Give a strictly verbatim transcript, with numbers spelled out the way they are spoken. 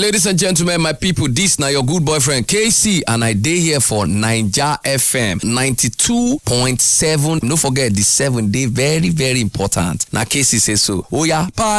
ladies and gentlemen, my people, this now your good boyfriend K C, and I day here for Naija F M ninety-two point seven. Don't forget the seven day very very important. Now K C says so. Oh yeah, bye.